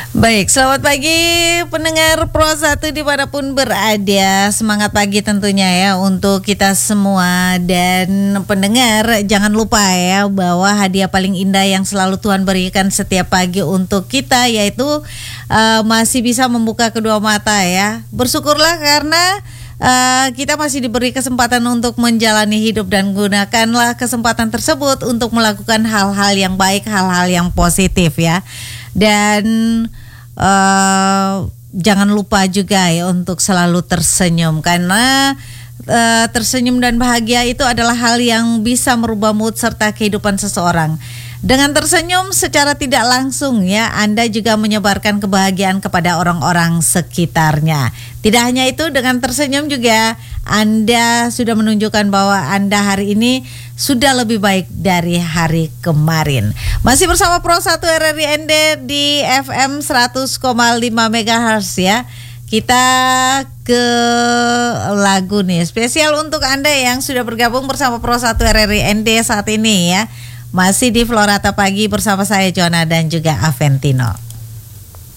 Baik, selamat pagi pendengar Pro 1 dimanapun berada. Semangat pagi tentunya ya untuk kita semua. Dan pendengar jangan lupa ya bahwa hadiah paling indah yang selalu Tuhan berikan setiap pagi untuk kita yaitu masih bisa membuka kedua mata ya. Bersyukurlah karena kita masih diberi kesempatan untuk menjalani hidup dan gunakanlah kesempatan tersebut untuk melakukan hal-hal yang baik, hal-hal yang positif ya. Dan jangan lupa juga ya untuk selalu tersenyum karena tersenyum dan bahagia itu adalah hal yang bisa merubah mood serta kehidupan seseorang. Dengan tersenyum secara tidak langsung ya, Anda juga menyebarkan kebahagiaan kepada orang-orang sekitarnya. Tidak hanya itu, dengan tersenyum juga Anda sudah menunjukkan bahwa Anda hari ini sudah lebih baik dari hari kemarin. Masih bersama Pro 1 RRI ND di FM 100,5 MHz ya. Kita ke lagu nih spesial untuk Anda yang sudah bergabung bersama Pro 1 RRI ND saat ini ya. Masih di Florata Pagi bersama saya Jona dan juga Aventino.